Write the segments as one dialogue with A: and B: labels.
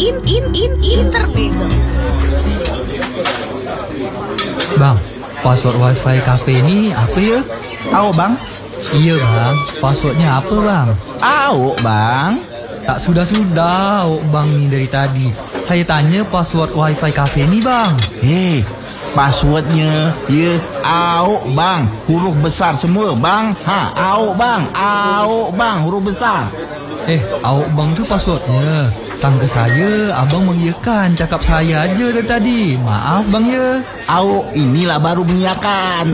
A: Intermezzo.
B: Bang, password wifi cafe ini apa ya?
C: Au bang?
B: Iya bang, passwordnya apa bang?
C: Au bang?
B: Tak sudah-sudah bang nih dari tadi. Saya tanya password wifi cafe ini bang.
C: Passwordnya ya au bang, huruf besar semua bang. Au bang, huruf besar.
B: Awak bang tu passwordnya. Sangka saya abang mengiyakan cakap saya aja dari tadi. Maaf bang ya.
C: Au inilah baru mengiyakan.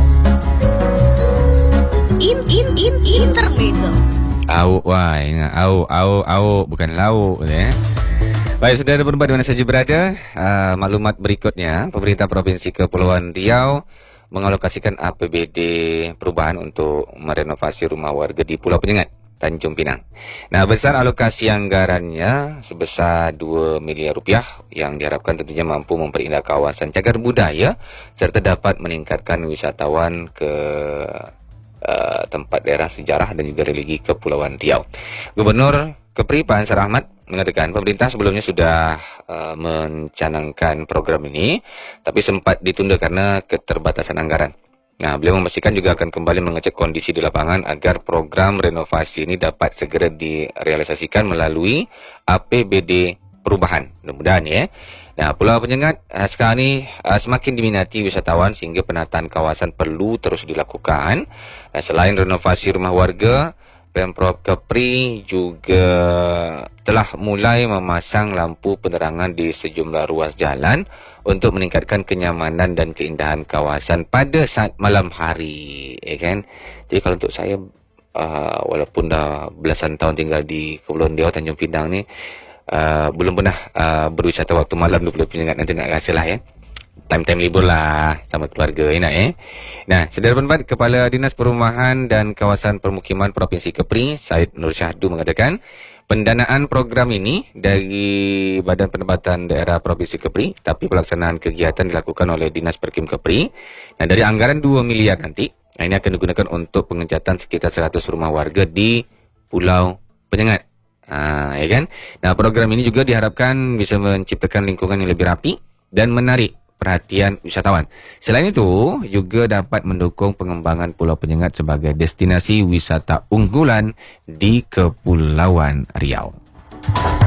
A: Intermezzo.
D: Au, wah, ingat au, bukan lauk ya. Baik, saudara berempat di mana saja berada, maklumat berikutnya, pemerintah Provinsi Kepulauan Riau mengalokasikan APBD perubahan untuk merenovasi rumah warga di Pulau Penyengat, Tanjung Pinang. Nah, besar alokasi anggarannya sebesar 2 miliar rupiah yang diharapkan tentunya mampu memperindah kawasan cagar budaya serta dapat meningkatkan wisatawan ke tempat daerah sejarah dan juga religi Kepulauan Riau. Gubernur Kepri Pak Ansar Ahmad mengatakan pemerintah sebelumnya sudah mencanangkan program ini, tapi sempat ditunda karena keterbatasan anggaran. Nah, beliau memastikan juga akan kembali mengecek kondisi di lapangan agar program renovasi ini dapat segera direalisasikan melalui APBD perubahan. Mudah-mudahan ya. Nah, Pulau Penyengat sekarang ini semakin diminati wisatawan sehingga penataan kawasan perlu terus dilakukan. Nah, selain renovasi rumah warga, Pemprov Kepri juga telah mulai memasang lampu penerangan di sejumlah ruas jalan untuk meningkatkan kenyamanan dan keindahan kawasan pada saat malam hari, ya kan? Jadi kalau untuk saya, walaupun dah belasan tahun tinggal di Kepulauan Riau Tanjung Pinang ni, belum pernah berwisata waktu malam di Pulau Penyengat. Nanti nak rasa lah ya. Time-time libur lah sama keluarga, enak Nah, saudara pendapat, Kepala Dinas Perumahan dan Kawasan Permukiman Provinsi Kepri, Said Nur Syahdu mengatakan, pendanaan program ini dari Badan Pendapatan Daerah Provinsi Kepri, tapi pelaksanaan kegiatan dilakukan oleh Dinas Perkim Kepri. Nah, dari anggaran 2 miliar nanti, ini akan digunakan untuk pengecatan sekitar 100 rumah warga di Pulau Penyengat. Ya kan? Nah, program ini juga diharapkan bisa menciptakan lingkungan yang lebih rapi dan menarik perhatian wisatawan. Selain itu, juga dapat mendukung pengembangan Pulau Penyengat sebagai destinasi wisata unggulan di Kepulauan Riau.